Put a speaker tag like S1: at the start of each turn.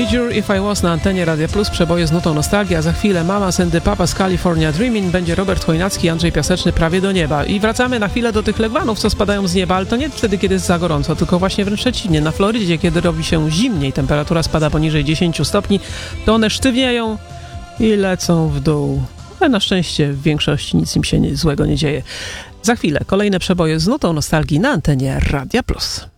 S1: Major, If I Was na antenie Radia Plus, przeboje z nutą nostalgii, a za chwilę Mamas and the Papas California Dreamin', będzie Robert Chojnacki, Andrzej Piaseczny, Prawie do nieba. I wracamy na chwilę do tych legwanów, co spadają z nieba, ale to nie wtedy, kiedy jest za gorąco, tylko właśnie wręcz przeciwnie. Na Florydzie, kiedy robi się zimniej, temperatura spada poniżej 10 stopni, to one sztywnieją i lecą w dół. Ale na szczęście w większości nic im się złego nie dzieje. Za chwilę kolejne przeboje z nutą nostalgii na antenie Radia Plus.